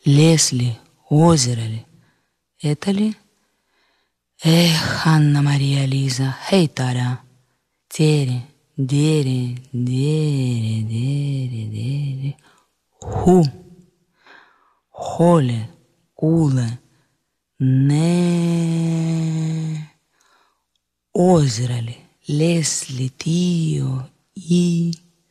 лес ли, озеро ли, это ли? Эх, Анна-Мария Лиза, хей тара, тере, дере, дере, дере, дере, ху, холе, уле, не, озеро ли, лес ли, тио, и...